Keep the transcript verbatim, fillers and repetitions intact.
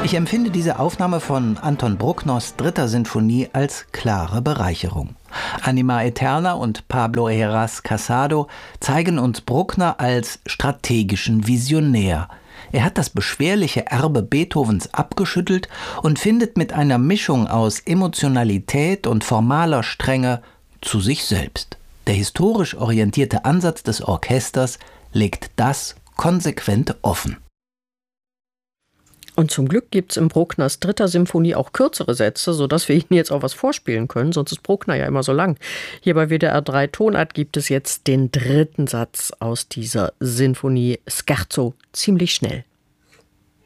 Ich empfinde diese Aufnahme von Anton Bruckners dritter Sinfonie als klare Bereicherung. Anima Eterna und Pablo Heras Casado zeigen uns Bruckner als strategischen Visionär. Er hat das beschwerliche Erbe Beethovens abgeschüttelt und findet mit einer Mischung aus Emotionalität und formaler Strenge zu sich selbst. Der historisch orientierte Ansatz des Orchesters legt das konsequent offen. Und zum Glück gibt es in Bruckners dritter Symphonie auch kürzere Sätze, sodass wir Ihnen jetzt auch was vorspielen können, sonst ist Bruckner ja immer so lang. Hier bei W D R drei Tonart gibt es jetzt den dritten Satz aus dieser Sinfonie Scherzo ziemlich schnell.